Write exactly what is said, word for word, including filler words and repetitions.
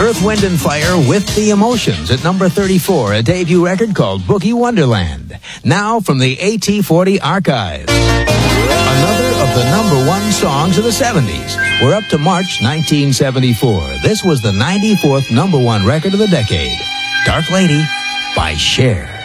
Earth, Wind and Fire with the Emotions at number thirty-four, a debut record called Boogie Wonderland. Now from the A T forty archives. Another of the number one songs of the seventies. We're up to March nineteen seventy-four. This was the ninety-fourth number one record of the decade. Dark Lady by Cher.